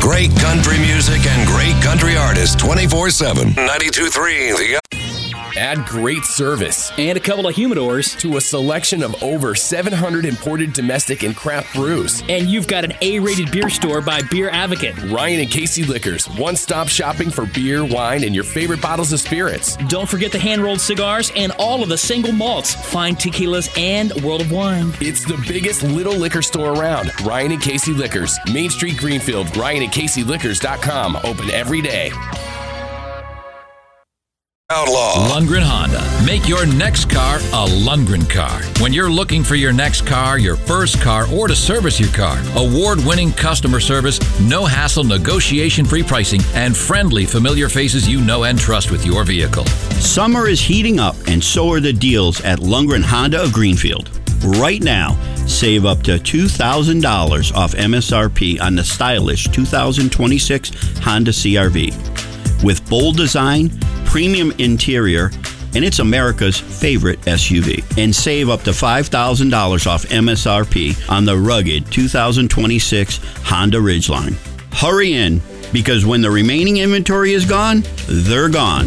Great country music and great country artists 24/7. 92.3 The Add great service and a couple of humidors to a selection of over 700 imported domestic and craft brews. And you've got an A-rated beer store by Beer Advocate. Ryan and Casey Liquors, one-stop shopping for beer, wine, and your favorite bottles of spirits. Don't forget the hand-rolled cigars and all of the single malts, fine tequilas, and World of Wine. It's the biggest little liquor store around. Ryan and Casey Liquors, Main Street, Greenfield. RyanandCaseyLiquors.com. Open every day. Outlaw. Lundgren Honda. Make your next car a Lundgren car. When you're looking for your next car, your first car, or to service your car, award-winning customer service, no hassle, negotiation-free pricing, and friendly, familiar faces you know and trust with your vehicle. Summer is heating up, and so are the deals at Lundgren Honda of Greenfield. Right now, save up to $2,000 off MSRP on the stylish 2026 Honda CR-V. With bold design, premium interior, and it's America's favorite SUV. And save up to $5,000 off MSRP on the rugged 2026 Honda Ridgeline. Hurry in, because when the remaining inventory is gone, they're gone.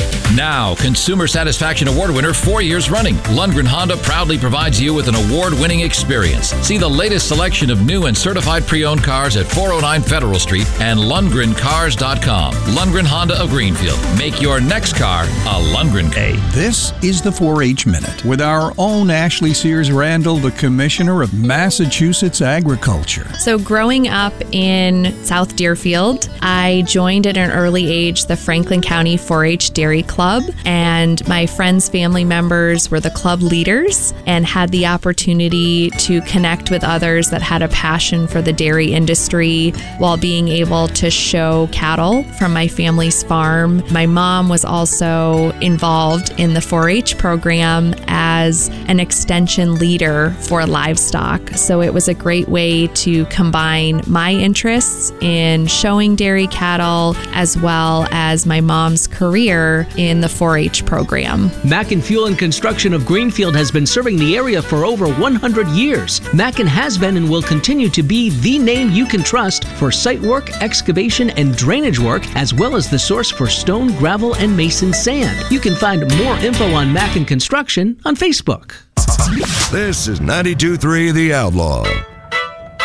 Now, Consumer Satisfaction Award winner 4 years running, Lundgren Honda proudly provides you with an award-winning experience. See the latest selection of new and certified pre-owned cars at 409 Federal Street and LundgrenCars.com. Lundgren Honda of Greenfield. Make your next car a Lundgren car. This is the 4-H Minute with our own Ashley Sears Randall, the Commissioner of Massachusetts Agriculture. So growing up in South Deerfield, I joined at an early age the Franklin County 4-H Dairy Club, and my friends, family members were the club leaders and had the opportunity to connect with others that had a passion for the dairy industry while being able to show cattle from my family's farm. My mom was also involved in the 4-H program as an extension leader for livestock. So it was a great way to combine my interests in showing dairy cattle as well as my mom's career in the 4-H program. Mackin Fuel and Construction of Greenfield has been serving the area for over 100 years. Mackin has been and will continue to be the name you can trust for site work, excavation, and drainage work, as well as the source for stone, gravel, and mason sand. You can find more info on Mackin Construction on Facebook. This is 92.3 The Outlaw.